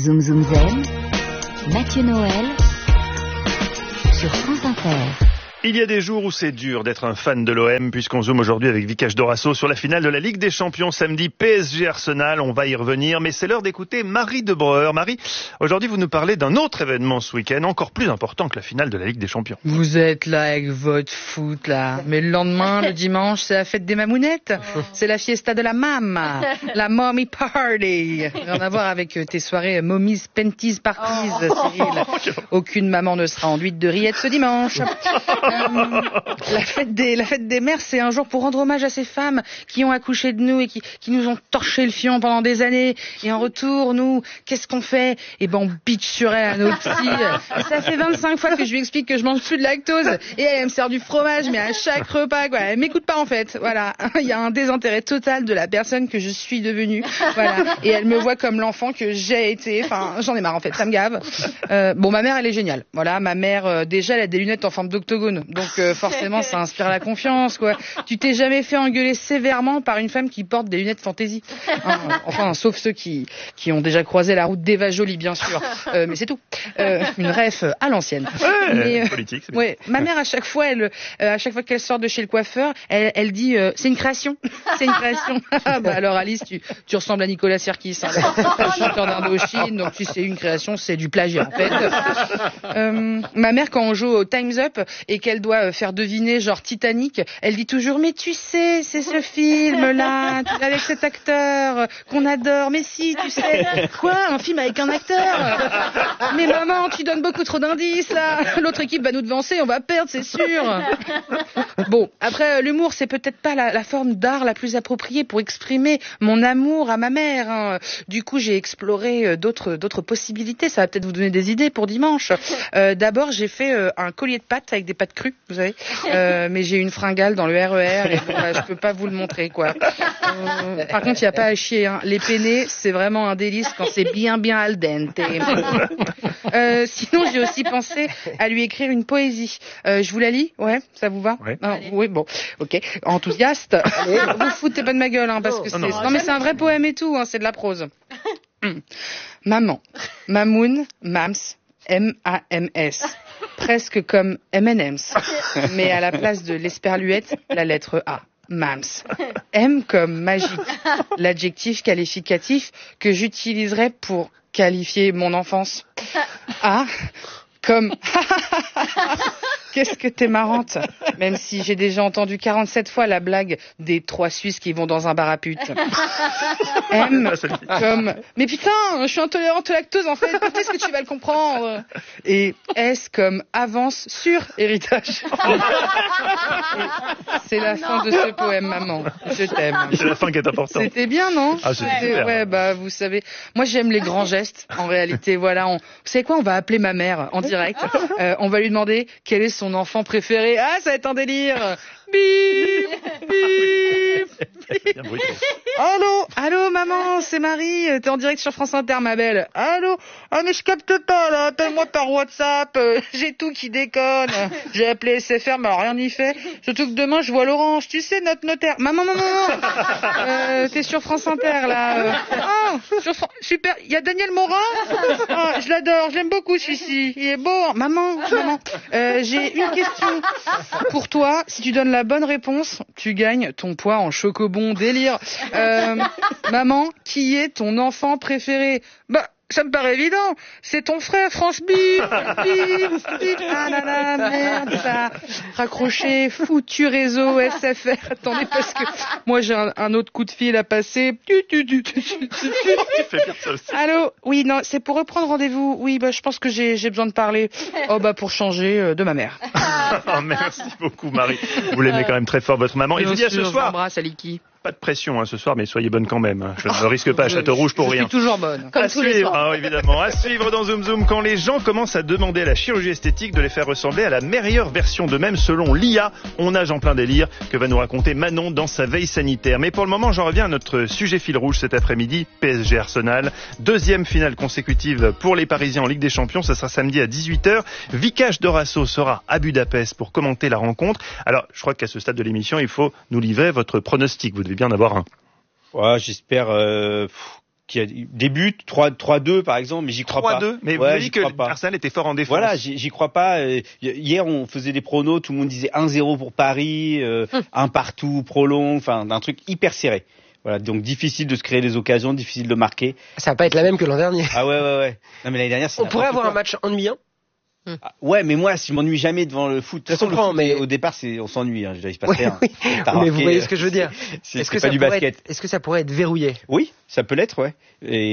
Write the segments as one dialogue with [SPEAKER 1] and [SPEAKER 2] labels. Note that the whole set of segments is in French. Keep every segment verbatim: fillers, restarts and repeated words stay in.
[SPEAKER 1] Zoom Zoom Zen, Mathieu Noël, sur France Inter.
[SPEAKER 2] Il y a des jours où c'est dur d'être un fan de l'O M, puisqu'on zoome aujourd'hui avec Vikash Dorasso sur la finale de la Ligue des Champions samedi, P S G Arsenal. On va y revenir, mais c'est l'heure d'écouter Marie de Breuer. Marie, aujourd'hui vous nous parlez d'un autre événement ce week-end, encore plus important que la finale de la Ligue des Champions.
[SPEAKER 3] Vous êtes là avec votre foot là, mais le lendemain, le dimanche, c'est la fête des mamounettes. C'est la fiesta de la mama, la mommy party. Rien à voir avec tes soirées mommies panties parties, Cyril. Aucune maman ne sera enduite de rillettes ce dimanche. Euh, la fête des la fête des mères, c'est un jour pour rendre hommage à ces femmes qui ont accouché de nous et qui qui nous ont torché le fion pendant des années. Et en retour, nous, qu'est-ce qu'on fait? Eh ben, on bitch sur elle à nos petits. Ça fait vingt-cinq fois que je lui explique que je mange plus de lactose et elle me sert du fromage, mais à chaque repas, quoi. Elle m'écoute pas en fait. Voilà, il y a un désintérêt total de la personne que je suis devenue. Voilà, et elle me voit comme l'enfant que j'ai été. Enfin, j'en ai marre en fait, ça me gave. Euh, bon, ma mère, elle est géniale. Voilà, ma mère, euh, déjà, elle a des lunettes en forme d'octogone. Donc euh, forcément ça inspire la confiance, quoi. Tu t'es jamais fait engueuler sévèrement par une femme qui porte des lunettes fantaisie, hein, enfin sauf ceux qui qui ont déjà croisé la route d'Eva Jolie, bien sûr, euh, mais c'est tout. Euh, une ref à l'ancienne.
[SPEAKER 2] Ouais,
[SPEAKER 3] mais, euh,
[SPEAKER 2] politique. C'est
[SPEAKER 3] ouais, ma mère à chaque fois, elle, euh, à chaque fois qu'elle sort de chez le coiffeur, elle, elle dit euh, c'est une création, c'est une création. Bah alors Alice, tu tu ressembles à Nicolas Sirkis, hein, le chanteur d'Indochine, donc si c'est une création, c'est du plagiat en fait. Euh, ma mère quand on joue au Time's Up et qu'elle doit faire deviner genre Titanic, elle dit toujours mais tu sais c'est ce film là avec cet acteur qu'on adore, mais si tu sais quoi, un film avec un acteur, mais maman tu donnes beaucoup trop d'indices là, l'autre équipe va nous devancer, on va perdre c'est sûr. Bon après l'humour c'est peut-être pas la, la forme d'art la plus appropriée pour exprimer mon amour à ma mère, hein. Du coup j'ai exploré d'autres d'autres possibilités, ça va peut-être vous donner des idées pour dimanche. Euh, d'abord j'ai fait euh, un collier de pâtes avec des pâtes crues, vous savez, euh, mais j'ai une fringale dans le R E R et bon, bah, je peux pas vous le montrer quoi. Euh, par contre il y a pas à chier, hein. Les penne c'est vraiment un délice quand c'est bien bien al dente. Euh, sinon j'ai aussi pensé à lui écrire une poésie. Euh, je vous la lis, ouais, ça vous va?
[SPEAKER 2] Ouais.
[SPEAKER 3] Ah, oui bon, ok, enthousiaste. Allez, vous foutez pas de ma gueule, hein, parce que c'est non, non. non mais c'est un vrai poème et tout, hein, c'est de la prose. Hum. Maman, Mamoun, Mams, M A M S. Presque comme M and M's, mais à la place de l'esperluette, la lettre A. Mams. M comme magique, l'adjectif qualificatif que j'utiliserais pour qualifier mon enfance. A comme qu'est-ce que t'es marrante, même si j'ai déjà entendu quarante-sept fois la blague des trois Suisses qui vont dans un bar à pute. M comme mais putain, je suis intolérante au lactose en fait, peut-être est-ce que tu vas le comprendre. Et S comme avance sur héritage. C'est la fin de ce poème, maman. Je t'aime.
[SPEAKER 2] C'est la fin qui est importante.
[SPEAKER 3] C'était bien, non?
[SPEAKER 2] Ah, c'est super.
[SPEAKER 3] Ouais, bah vous savez, moi j'aime les grands gestes. En réalité, voilà. On... Vous savez quoi? On va appeler ma mère en direct. Euh, on va lui demander quel est son enfant préféré. Ah, ça va être un délire. Bip, bip. Allô, allô, maman, c'est Marie. T'es en direct sur France Inter, ma belle. Allô. Ah mais je capte pas là. Appelle-moi par WhatsApp. Euh, j'ai tout qui déconne. J'ai appelé S F R, mais alors rien n'y fait. Surtout que demain je vois l'orange. Tu sais notre notaire. Maman, maman, maman. Euh, t'es sur France Inter là. Euh. Ah, sur... super. Il y a Daniel Morin. Ah, je l'adore. Je l'aime beaucoup celui-ci. Il est beau. Maman, maman. Euh, j'ai une question pour toi. Si tu donnes la bonne réponse, tu gagnes ton poids en chocobon délire. Euh, maman, qui est ton enfant préféré? Bah, ça me paraît évident. C'est ton frère, France Bip, bip, bip. Ah là là, merde, ça. Raccroché, foutu réseau S F R. Attendez, parce que moi j'ai un, un autre coup de fil à passer. Allô? Oui, non, c'est pour reprendre rendez-vous. Oui, bah, je pense que j'ai, j'ai besoin de parler. Oh, bah, pour changer euh, de ma mère.
[SPEAKER 2] Oh, merci beaucoup, Marie. Vous l'aimez quand même très fort, votre maman. Et je vous dis à ce soir.
[SPEAKER 3] J'embrasse Aliki.
[SPEAKER 2] Pas de pression hein, ce soir, mais soyez bonne quand même. Je ne risque pas à Château Rouge pour
[SPEAKER 3] je
[SPEAKER 2] rien.
[SPEAKER 3] Je suis toujours bonne.
[SPEAKER 2] Comme à tous suivre, les soirs. Ah, évidemment. À suivre dans Zoom Zoom, quand les gens commencent à demander à la chirurgie esthétique de les faire ressembler à la meilleure version d'eux-mêmes selon l'I A. On nage en plein délire que va nous raconter Manon dans sa veille sanitaire. Mais pour le moment, j'en reviens à notre sujet fil rouge cet après-midi, P S G Arsenal. Deuxième finale consécutive pour les Parisiens en Ligue des Champions. Ça sera samedi à dix-huit heures. Vikash Dorasso sera à Budapest pour commenter la rencontre. Alors, je crois qu'à ce stade de l'émission, il faut nous livrer votre pronostic. Vous devez bien en avoir un.
[SPEAKER 4] Ouais, j'espère euh, qui a des buts, trois deux par exemple, mais j'y crois
[SPEAKER 2] trois
[SPEAKER 4] pas.
[SPEAKER 2] trois deux, mais
[SPEAKER 4] ouais,
[SPEAKER 2] vous avez dit que
[SPEAKER 4] pas.
[SPEAKER 2] Arsenal était fort en défense.
[SPEAKER 4] Voilà, j'y, j'y crois pas. Hier, on faisait des pronos, tout le monde disait un zéro pour Paris, euh, hum. un partout, prolong, enfin, un truc hyper serré. Voilà, donc difficile de se créer des occasions, difficile de marquer.
[SPEAKER 5] Ça va pas être la même que l'an dernier.
[SPEAKER 4] Ah ouais, ouais, ouais. Non, mais l'année dernière, c'est
[SPEAKER 5] on pourrait avoir
[SPEAKER 4] quoi.
[SPEAKER 5] un match ennuyant.
[SPEAKER 4] Hum. Ah, ouais, mais moi, si je m'ennuie jamais devant le foot.
[SPEAKER 5] Je comprends,
[SPEAKER 4] foot,
[SPEAKER 5] mais
[SPEAKER 4] au départ, c'est on s'ennuie. Hein, il se passe
[SPEAKER 5] oui,
[SPEAKER 4] rien.
[SPEAKER 5] Oui. Mais vous voyez ce que je veux dire.
[SPEAKER 4] C'est,
[SPEAKER 5] est-ce que
[SPEAKER 4] c'est
[SPEAKER 5] ça
[SPEAKER 4] pas du basket.
[SPEAKER 5] Être, est-ce que ça pourrait être verrouillé?
[SPEAKER 4] Oui, ça peut l'être, ouais.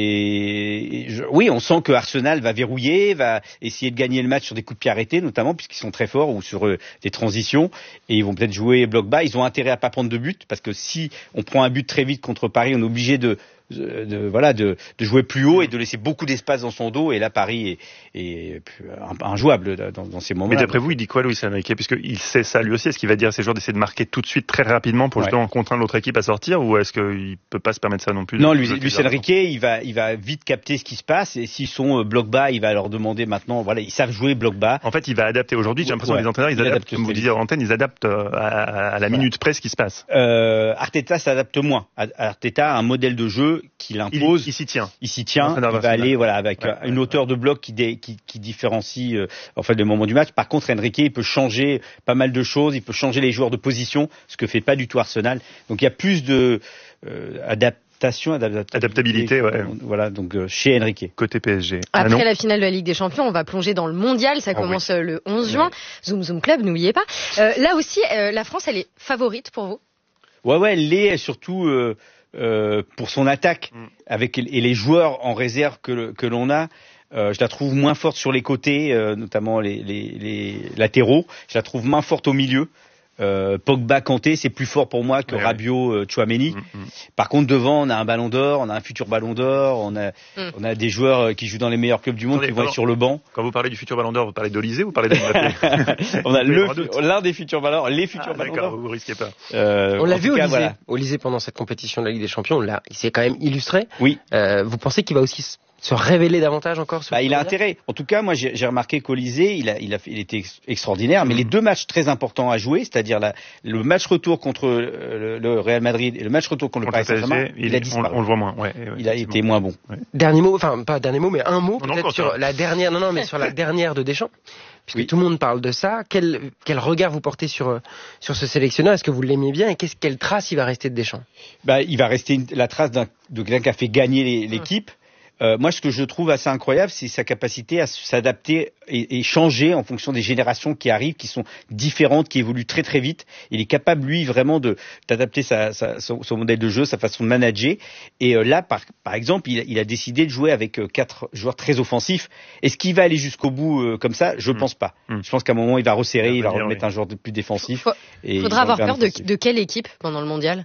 [SPEAKER 4] Et je, oui, on sent que Arsenal va verrouiller, va essayer de gagner le match sur des coups de pied arrêtés, notamment puisqu'ils sont très forts, ou sur euh, des transitions, et ils vont peut-être jouer bloc bas. Ils ont intérêt à pas prendre de but, parce que si on prend un but très vite contre Paris, on est obligé de De, de voilà de, de jouer plus haut et de laisser beaucoup d'espace dans son dos, et là Paris est, est injouable dans, dans ces moments-là.
[SPEAKER 2] Mais d'après vous, il dit quoi Luis Enrique, puisqu'il sait ça lui aussi? Est-ce qu'il va dire à ses joueurs d'essayer de marquer tout de suite très rapidement pour ouais. justement contraindre l'autre équipe à sortir, ou est-ce qu'il peut pas se permettre ça non plus?
[SPEAKER 4] Non, Luis, Luis Enrique, il va il va vite capter ce qui se passe, et s'ils sont bloc bas, il va leur demander maintenant, voilà, ils savent jouer bloc bas.
[SPEAKER 2] En fait, il va adapter. Aujourd'hui, j'ai l'impression ouais. que les entraîneurs, ils il adaptent, comme vous disiez en antenne, ils adaptent à, à, à la minute voilà. près ce qui se passe.
[SPEAKER 4] Euh, Arteta s'adapte moins. Arteta a un modèle de jeu qu'il impose.
[SPEAKER 2] Il, il s'y tient.
[SPEAKER 4] Il s'y tient. Il va aller voilà avec ouais, une ouais, hauteur ouais. de bloc qui, dé, qui, qui différencie euh, en fait le moment du match. Par contre, Enrique, il peut changer pas mal de choses. Il peut changer les joueurs de position, ce que fait pas du tout Arsenal. Donc il y a plus de euh, adaptation, adaptabilité,
[SPEAKER 2] adaptabilité ouais.
[SPEAKER 4] Voilà, donc euh, chez Enrique.
[SPEAKER 2] Côté P S G.
[SPEAKER 6] Après
[SPEAKER 2] ah
[SPEAKER 6] la finale de la Ligue des Champions, on va plonger dans le mondial. Ça commence oh, oui. le onze juin. Ouais. Zoom Zoom Club, n'oubliez pas. Euh, là aussi, euh, la France, elle est favorite pour vous?
[SPEAKER 4] Ouais, ouais, elle l'est, surtout. Euh, Euh, pour son attaque mm. avec et les joueurs en réserve que, que l'on a, euh, je la trouve moins forte sur les côtés, euh, notamment les, les, les latéraux. Je la trouve moins forte au milieu. Euh, Pogba, Kanté, c'est plus fort pour moi que ouais, Rabiot, euh, Tchouaméni. Mm, mm. Par contre, devant, on a un Ballon d'Or, on a un futur Ballon d'Or, on a, mm. on a des joueurs qui jouent dans les meilleurs clubs du monde, Attendez, qui vont être sur le banc.
[SPEAKER 2] Quand vous parlez du futur Ballon d'Or, vous parlez d'Olysée ou vous parlez de Mbappé?
[SPEAKER 4] On a le, l'un des futurs Ballons, les futurs
[SPEAKER 2] ah,
[SPEAKER 4] Ballons
[SPEAKER 2] d'or.
[SPEAKER 4] Vous
[SPEAKER 2] risquez pas.
[SPEAKER 5] Euh, on l'a vu Olysée, voilà. Olysée pendant cette compétition de la Ligue des Champions, on l'a, il s'est quand même illustré.
[SPEAKER 4] Oui.
[SPEAKER 5] Euh, vous pensez qu'il va aussi se révéler davantage encore sur
[SPEAKER 4] bah, il a intérêt. En tout cas, moi, j'ai, j'ai remarqué qu'Olysée, il a, il a, il était ex- extraordinaire. Mais mmh. les deux matchs très importants à jouer, c'est-à-dire la, le match retour contre le, le Real Madrid et le match retour contre, contre le Paris Saint-Germain, il, il a disparu.
[SPEAKER 2] On, on le voit moins. Ouais, ouais,
[SPEAKER 4] il a été moins bon.
[SPEAKER 5] Ouais. Dernier mot, enfin pas dernier mot, mais un mot
[SPEAKER 2] non,
[SPEAKER 5] peut-être
[SPEAKER 2] non,
[SPEAKER 5] sur la dernière. Non, non, mais sur la dernière de Deschamps, puisque oui. tout le monde parle de ça. Quel, quel regard vous portez sur sur ce sélectionneur? Est-ce que vous l'aimez bien, et qu'est-ce quelle trace il va rester de Deschamps?
[SPEAKER 4] Bah, il va rester une, la trace d'un, de quelqu'un qui a fait gagner les, l'équipe. Mmh. Euh, moi, ce que je trouve assez incroyable, c'est sa capacité à s'adapter et, et changer en fonction des générations qui arrivent, qui sont différentes, qui évoluent très très vite. Il est capable, lui, vraiment de d'adapter sa, sa, son, son modèle de jeu, sa façon de manager. Et euh, là, par, par exemple, il, il a décidé de jouer avec euh, quatre joueurs très offensifs. Est-ce qu'il va aller jusqu'au bout euh, comme ça? Je mmh. pense pas. Mmh. Je pense qu'à un moment, il va resserrer, il va remettre oui. un joueur de plus défensif.
[SPEAKER 6] Il faudra avoir peur de, de quelle équipe pendant le mondial?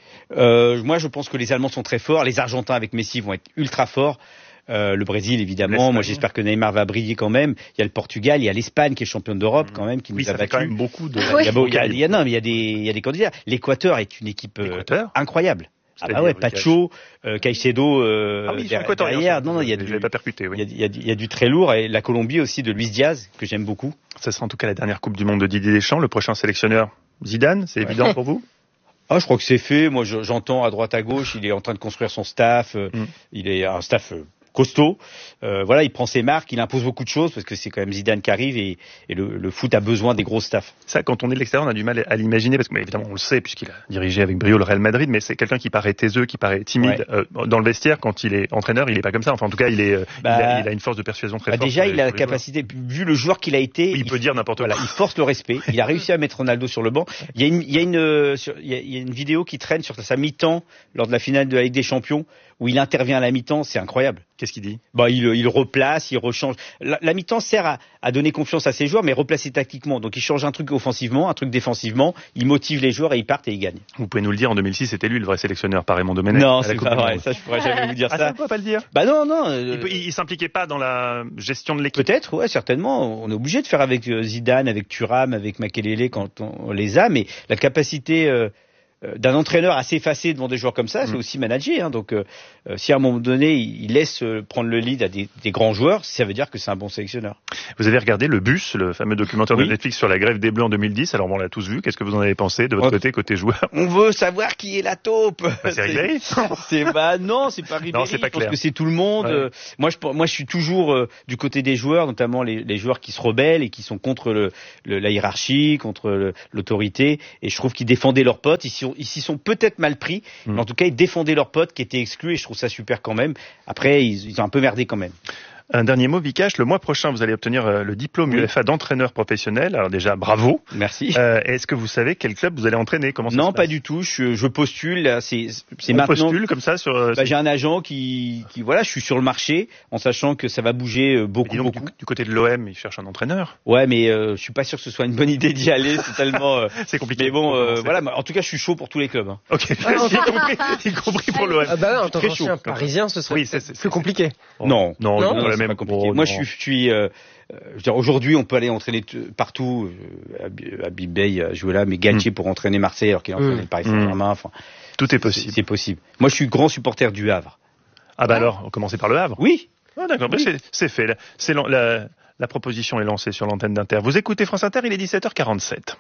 [SPEAKER 4] Euh, moi, je pense que les Allemands sont très forts. Les Argentins avec Messi vont être ultra forts. Euh, le Brésil, évidemment. L'Espagne. Moi, j'espère que Neymar va briller quand même. Il y a le Portugal, il y a l'Espagne qui est championne d'Europe quand même, qui
[SPEAKER 2] oui,
[SPEAKER 4] nous a
[SPEAKER 2] battu.
[SPEAKER 4] Quand
[SPEAKER 2] même beaucoup de.
[SPEAKER 4] Il y a, beau, il y a, il y a non, mais il y a des, il y a des candidats. L'Équateur est une équipe euh, incroyable. Ah bah ouais, Pacho, euh, Caicedo euh,
[SPEAKER 2] ah oui,
[SPEAKER 4] derrière. derrière. Non, non, il y a du,
[SPEAKER 2] pas percuté, oui.
[SPEAKER 4] il y a, il y a du très lourd, et la Colombie aussi de Luis Diaz que j'aime beaucoup.
[SPEAKER 2] Ça sera en tout cas la dernière Coupe du Monde de Didier Deschamps. Le prochain sélectionneur, Zidane, c'est ouais. évident pour vous?
[SPEAKER 4] Ah, je crois que c'est fait. Moi, je, j'entends à droite à gauche, il est en train de construire son staff. Euh, mm. Il est un staff euh, costaud. Euh, voilà, il prend ses marques, il impose beaucoup de choses parce que c'est quand même Zidane qui arrive, et, et le, le foot a besoin des gros staffs.
[SPEAKER 2] Ça, quand on est de l'extérieur, on a du mal à l'imaginer parce que, mais évidemment, on le sait puisqu'il a dirigé avec brio le Real Madrid, mais c'est quelqu'un qui paraît taiseux, qui paraît timide. Ouais. Euh, dans le vestiaire, quand il est entraîneur, il est pas comme ça. Enfin, en tout cas, il est, bah, il, a, il a une force de persuasion très
[SPEAKER 4] bah
[SPEAKER 2] forte.
[SPEAKER 4] Déjà, il a la capacité, vu le joueur qu'il a été,
[SPEAKER 2] il, il peut dire n'importe quoi.
[SPEAKER 4] Voilà, il force le respect. Il a réussi à mettre Ronaldo sur le banc. Il y a une, il y a une, sur, il y a, il y a une vidéo qui traîne sur sa mi-temps lors de la finale de la Ligue des Champions où il intervient à la mi-temps. C'est incroyable.
[SPEAKER 2] Qu'est-ce qu'il dit?
[SPEAKER 4] Bah, il, il replace, il rechange. La, la mi-temps sert à, à donner confiance à ses joueurs, mais replacer tactiquement. Donc, il change un truc offensivement, un truc défensivement. Il motive les joueurs et ils partent et ils gagnent.
[SPEAKER 2] Vous pouvez nous le dire, en deux mille six, c'était lui le vrai sélectionneur par Raymond Domenech.
[SPEAKER 4] Non, c'est pas vrai. Ça, je pourrais jamais vous dire
[SPEAKER 2] ah,
[SPEAKER 4] ça.
[SPEAKER 2] Ça, on peut pas le dire.
[SPEAKER 4] Bah non, non.
[SPEAKER 2] Euh... Il, il, il s'impliquait pas dans la gestion de l'équipe.
[SPEAKER 4] Peut-être, ouais, certainement. On est obligé de faire avec Zidane, avec Thuram, avec Makelele quand on les a, mais la capacité. Euh, d'un entraîneur assez effacé devant des joueurs comme ça, c'est mmh. aussi manager. Hein, donc, euh, si à un moment donné, il laisse prendre le lead à des, des grands joueurs, ça veut dire que c'est un bon sélectionneur.
[SPEAKER 2] Vous avez regardé Le Bus, le fameux documentaire oui. de Netflix sur la grève des Bleus en deux mille dix. Alors, bon, on l'a tous vu. Qu'est-ce que vous en avez pensé de votre ouais. côté, côté joueur?
[SPEAKER 4] On veut savoir qui est la taupe.
[SPEAKER 2] Bah, c'est Ribéry.
[SPEAKER 4] c'est bah non, c'est pas Ribéry.
[SPEAKER 2] Non, c'est pas
[SPEAKER 4] je pense
[SPEAKER 2] clair.
[SPEAKER 4] que c'est tout le monde. Ouais. Moi, je moi, je suis toujours euh, du côté des joueurs, notamment les, les joueurs qui se rebellent et qui sont contre le, le, la hiérarchie, contre le, l'autorité. Et je trouve qu'ils défendaient leurs potes. Ils s'y sont, ils s'y sont peut-être mal pris, mmh. mais en tout cas, ils défendaient leurs potes qui étaient exclus. Et je trouve ça super quand même. Après, ils, ils ont un peu merdé quand même.
[SPEAKER 2] Un dernier mot, Vikash. Le mois prochain, vous allez obtenir le diplôme oui. U F A d'entraîneur professionnel. Alors déjà, bravo.
[SPEAKER 4] Merci.
[SPEAKER 2] Euh, est-ce que vous savez quel club vous allez entraîner? Comment ça
[SPEAKER 4] Non,
[SPEAKER 2] se passe?
[SPEAKER 4] pas du tout. Je, je postule. Là, c'est, c'est
[SPEAKER 2] On
[SPEAKER 4] maintenant.
[SPEAKER 2] postule comme ça sur.
[SPEAKER 4] Bah, j'ai un agent qui, qui, voilà, je suis sur le marché, en sachant que ça va bouger beaucoup,
[SPEAKER 2] donc,
[SPEAKER 4] beaucoup.
[SPEAKER 2] Du, du côté de l'O M, il cherche un entraîneur.
[SPEAKER 4] Ouais, mais euh, je suis pas sûr que ce soit une bonne idée d'y aller. C'est tellement. Euh,
[SPEAKER 2] c'est compliqué.
[SPEAKER 4] Mais bon, euh, voilà. En tout cas, je suis chaud pour tous les clubs. Hein.
[SPEAKER 2] Ok. y, compris, y compris pour l'O M.
[SPEAKER 5] Ah bah ouais, en tant qu'ancien parisien, ce serait oui, c'est, c'est, plus compliqué.
[SPEAKER 2] Oh.
[SPEAKER 4] Non,
[SPEAKER 2] non,
[SPEAKER 4] non,
[SPEAKER 2] non,
[SPEAKER 4] non,
[SPEAKER 2] même
[SPEAKER 4] pas compliqué. Oh, Moi, je suis, je suis euh, je veux dire, aujourd'hui, on peut aller entraîner t- partout. Euh, Habib Bey a joué là, mais Galtier mm. pour entraîner Marseille alors qu'il a entraîné mm. le Paris Saint-Germain. Enfin,
[SPEAKER 2] tout est possible.
[SPEAKER 4] C'est, c'est possible. Moi, je suis grand supporter du Havre.
[SPEAKER 2] Ah bah alors, on commençait par le Havre.
[SPEAKER 4] Oui.
[SPEAKER 2] Ah d'accord, oui. c'est, c'est fait. C'est la, la, la proposition est lancée sur l'antenne d'Inter. Vous écoutez France Inter, il est dix-sept heures quarante-sept.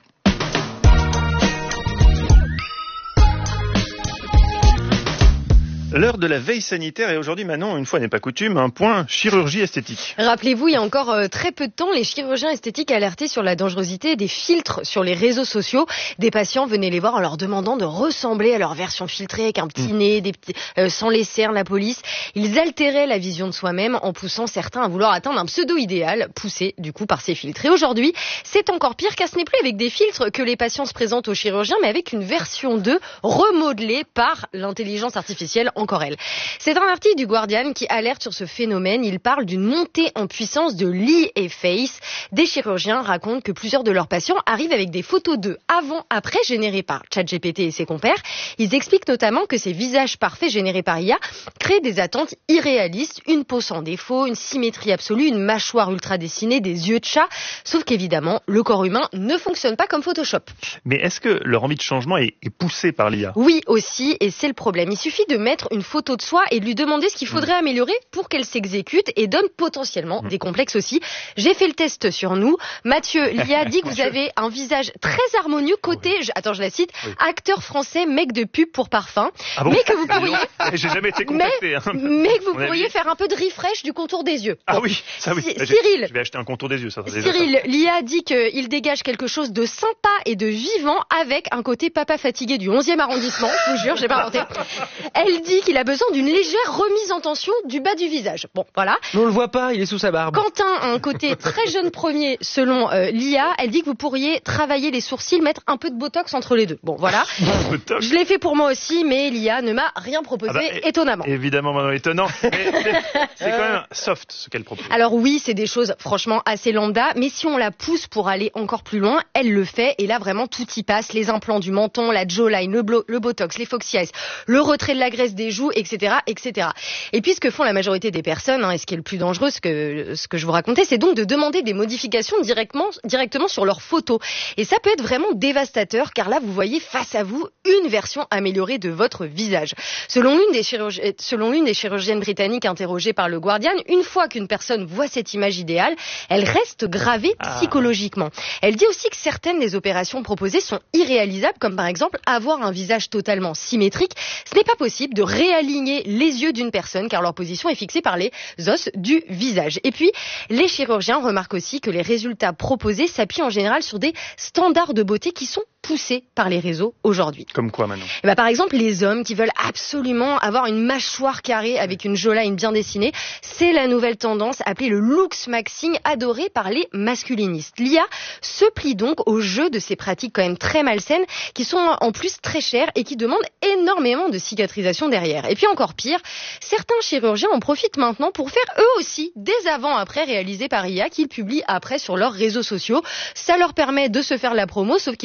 [SPEAKER 2] L'heure de la veille sanitaire et aujourd'hui, Manon, une fois n'est pas coutume, un point chirurgie esthétique.
[SPEAKER 6] Rappelez-vous, il y a encore euh, très peu de temps, les chirurgiens esthétiques alertaient sur la dangerosité des filtres sur les réseaux sociaux. Des patients venaient les voir en leur demandant de ressembler à leur version filtrée avec un petit mmh. nez, des petits, euh, sans les cernes, la police. Ils altéraient la vision de soi-même en poussant certains à vouloir atteindre un pseudo-idéal, poussé du coup par ces filtres. Et aujourd'hui, c'est encore pire car ce n'est plus avec des filtres que les patients se présentent aux chirurgiens, mais avec une version d'eux remodelée par l'intelligence artificielle. Encore elle. C'est un article du Guardian qui alerte sur ce phénomène. Il parle d'une montée en puissance de l'E et Face. Des chirurgiens racontent que plusieurs de leurs patients arrivent avec des photos d'eux avant-après générées par ChatGPT et ses compères. Ils expliquent notamment que ces visages parfaits générés par I A créent des attentes irréalistes, une peau sans défaut, une symétrie absolue, une mâchoire ultra dessinée, des yeux de chat. Sauf qu'évidemment, le corps humain ne fonctionne pas comme Photoshop.
[SPEAKER 2] Mais est-ce que leur envie de changement est, est poussée par l'I A?
[SPEAKER 6] Oui, aussi, et c'est le problème. Il suffit de mettre une photo de soi et de lui demander ce qu'il faudrait mmh. améliorer pour qu'elle s'exécute et donne potentiellement mmh. des complexes aussi. J'ai fait le test sur nous. Mathieu, l'I A dit que vous avez un visage très harmonieux côté, oui. je, attends, je la cite, oui. acteur français, mec de pub pour parfum.
[SPEAKER 2] Ah bon
[SPEAKER 6] mais que vous pourriez,
[SPEAKER 2] j'ai jamais été contacté.
[SPEAKER 6] Mais,
[SPEAKER 2] hein.
[SPEAKER 6] mais que vous On pourriez faire un peu de refresh du contour des yeux.
[SPEAKER 2] Ah
[SPEAKER 6] bon.
[SPEAKER 2] oui, ça oui.
[SPEAKER 6] C-
[SPEAKER 2] Là,
[SPEAKER 6] Cyril.
[SPEAKER 2] Je vais acheter un contour des yeux. Ça,
[SPEAKER 6] Cyril, l'I A dit qu'il dégage quelque chose de sympa et de vivant avec un côté papa fatigué du onzième arrondissement. Je vous jure, j'ai pas inventé. Elle dit qu'il a besoin d'une légère remise en tension du bas du visage. Bon, voilà.
[SPEAKER 5] Mais on le voit pas, il est sous sa barbe.
[SPEAKER 6] Quentin a un côté très jeune premier selon euh, l'I A. Elle dit que vous pourriez travailler les sourcils, mettre un peu de botox entre les deux. Bon, voilà. Je l'ai fait pour moi aussi, mais l'I A ne m'a rien proposé, ah bah, étonnamment.
[SPEAKER 2] Évidemment, Manon, étonnant. Mais c'est quand même soft ce qu'elle propose.
[SPEAKER 6] Alors oui, c'est des choses franchement assez lambda, mais si on la pousse pour aller encore plus loin, elle le fait. Et là, vraiment, tout y passe. Les implants du menton, la jawline, le, blo- le botox, les foxy eyes, le retrait de la graisse des joues, et cetera, et cetera. Et puis, ce que font la majorité des personnes, hein, et ce qui est le plus dangereux, ce que, ce que je vous racontais, c'est donc de demander des modifications directement, directement sur leurs photos. Et ça peut être vraiment dévastateur, car là, vous voyez face à vous une version améliorée de votre visage. Selon l'une des, chirurgi- selon l'une des chirurgiennes britanniques interrogées par le Guardian, une fois qu'une personne voit cette image idéale, elle reste gravée psychologiquement. Elle dit aussi que certaines des opérations proposées sont irréalisables, comme par exemple avoir un visage totalement symétrique. Ce n'est pas possible de réaligner les yeux d'une personne, car leur position est fixée par les os du visage. Et puis, les chirurgiens remarquent aussi que les résultats proposés s'appuient en général sur des standards de beauté qui sont poussés par les réseaux aujourd'hui.
[SPEAKER 2] Comme quoi, Manon?
[SPEAKER 6] Eh ben, par exemple, les hommes qui veulent absolument avoir une mâchoire carrée avec une jawline bien dessinée, c'est la nouvelle tendance appelée le looks maxing, adoré par les masculinistes. L'I A se plie donc au jeu de ces pratiques quand même très malsaines, qui sont en plus très chères et qui demandent énormément de cicatrisation derrière. Et puis encore pire, certains chirurgiens en profitent maintenant pour faire eux aussi des avant-après réalisés par I A qu'ils publient après sur leurs réseaux sociaux. Ça leur permet de se faire la promo, sauf qu'évidemment,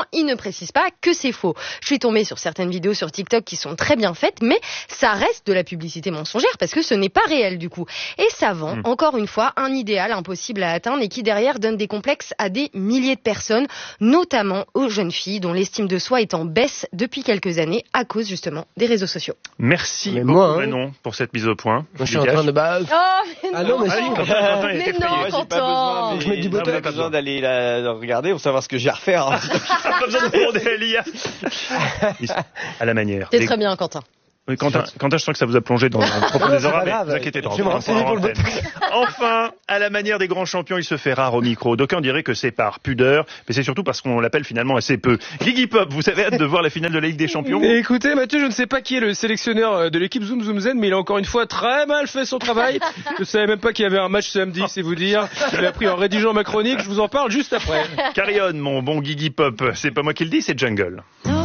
[SPEAKER 6] il ne précise pas que c'est faux. Je suis tombée sur certaines vidéos sur TikTok qui sont très bien faites, mais ça reste de la publicité mensongère parce que ce n'est pas réel du coup. Et ça vend, mmh. encore une fois, un idéal impossible à atteindre et qui derrière donne des complexes à des milliers de personnes, notamment aux jeunes filles dont l'estime de soi est en baisse depuis quelques années à cause justement des réseaux sociaux.
[SPEAKER 2] Merci
[SPEAKER 5] mais
[SPEAKER 2] beaucoup
[SPEAKER 5] moi, hein.
[SPEAKER 2] Manon pour cette mise au point.
[SPEAKER 5] Moi, je suis en train de bah...
[SPEAKER 6] Oh, mais
[SPEAKER 5] ah non, mais
[SPEAKER 2] ah,
[SPEAKER 5] si.
[SPEAKER 2] Quentin, Quentin, il
[SPEAKER 6] mais
[SPEAKER 2] était
[SPEAKER 6] non,
[SPEAKER 2] effrayé.
[SPEAKER 6] Quentin.
[SPEAKER 4] Mais
[SPEAKER 5] Je mets du
[SPEAKER 4] non,
[SPEAKER 5] botox.
[SPEAKER 4] vous avez pas besoin d'aller la, la regarder pour savoir ce que j'ai à refaire. Hein.
[SPEAKER 2] Pas besoin de demander à l'I A. À la manière.
[SPEAKER 6] C'est
[SPEAKER 2] Les-
[SPEAKER 6] très bien, Quentin.
[SPEAKER 2] Oui, Quentin, Quentin, je sens que ça vous a plongé dans un propos des horaires, mais
[SPEAKER 5] grave.
[SPEAKER 2] vous inquiétez pas.
[SPEAKER 5] Je vais me
[SPEAKER 2] on
[SPEAKER 5] renseigner
[SPEAKER 2] prendra
[SPEAKER 5] pour le
[SPEAKER 2] l'antenne. Enfin, à la manière des grands champions, il se fait rare au micro. D'aucuns diraient que c'est par pudeur, mais c'est surtout parce qu'on l'appelle finalement assez peu. Guigui Pop, vous avez hâte de voir la finale de la Ligue des Champions?
[SPEAKER 7] Mais écoutez, Mathieu, je ne sais pas qui est le sélectionneur de l'équipe Zoom Zoom Zen, mais il a encore une fois très mal fait son travail. Je savais même pas qu'il y avait un match samedi, c'est vous dire. Je l'ai appris en rédigeant ma chronique, je vous en parle juste après.
[SPEAKER 2] Carillon, mon bon Guigui Pop. C'est pas moi qui le dis, c'est Jungle.
[SPEAKER 1] Oh